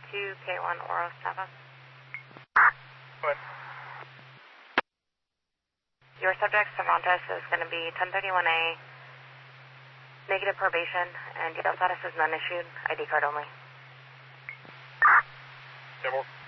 2K1 Oro Napa. What? Your subject, Cervantes, is going to be 1031A, negative probation, and your status is none issued, ID card only. Double.